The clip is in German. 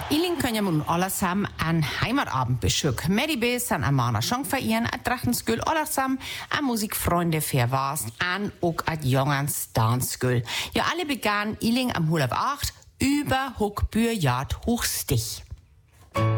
Iling können nun allesamen einen Heimatabend beschuck. Medibe sind ein Mana schon feiern, ein Drachtenskül allesamen, ein Musikfreunde für was, an auch ein Jongens Danskül. Ja, alle begannen Iling am 108 über Huckbür Jad hochstich.